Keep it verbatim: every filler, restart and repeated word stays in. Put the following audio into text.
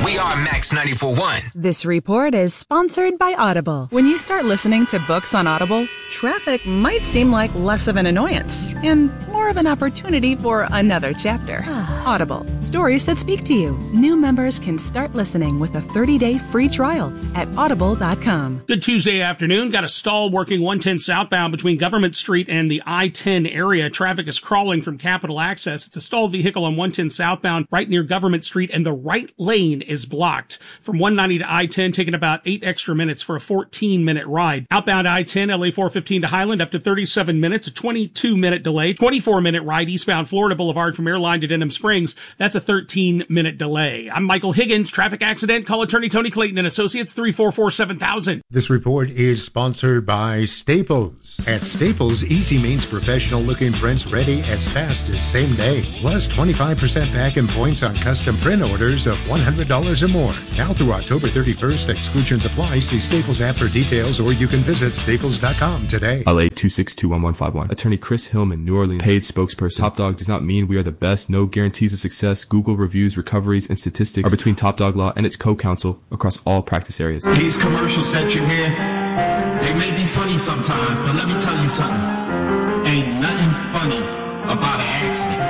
We are Max ninety-four point one. This report is sponsored by Audible. When you start listening to books on Audible, traffic might seem like less of an annoyance and more of an opportunity for another chapter. Audible, stories that speak to you. New members can start listening with a thirty-day free trial at audible dot com. Good Tuesday afternoon. Got a stall working one ten southbound between Government Street and the I ten area. Traffic is crawling from Capitol Access. It's a stalled vehicle on one ten southbound right near Government Street, and the right lane is blocked. From one ninety to I ten, taking about eight extra minutes for a fourteen minute ride. Outbound I ten, L A four fifteen to Highland, up to thirty-seven minutes, a twenty-two minute delay. twenty-four minute ride eastbound Florida Boulevard from Airline to Denham Springs. That's a thirteen minute delay. I'm Michael Higgins. Traffic accident. Call attorney Tony Clayton and Associates, three four four, seven thousand. This report is sponsored by Staples. At Staples, easy means professional looking prints ready as fast as same day. Plus twenty-five percent back in points on custom print orders of one hundred dollars or more. Now through October thirty-first, exclusions apply. See Staples app for details, or you can visit staples dot com today. L A two six two one one five one. Attorney Chris Hillman, New Orleans, paid spokesperson. Top Dog does not mean we are the best. No guarantees of success. Google reviews, recoveries, and statistics are between Top Dog Law and its co-counsel across all practice areas. These commercials that you hear, they may be funny sometimes, but let me tell you something. Ain't nothing funny about an accident.